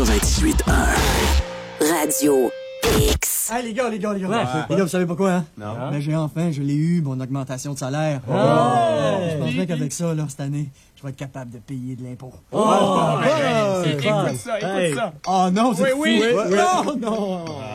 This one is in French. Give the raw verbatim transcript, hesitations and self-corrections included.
quatre-vingt-dix-huit un. Radio X. Hey les gars, les gars, les gars. Ouais. Les gars, vous savez pas quoi, hein? Non. Mais j'ai enfin, je l'ai eu, mon augmentation de salaire. Oh. Je penserais qu'avec ça, là, cette année, je vais être capable de payer de l'impôt. Oh, oh, ouais, ouais, c'est Écoute ça, écoute Hey. ça. oh non, c'est Oui, fou. oui. Non, non.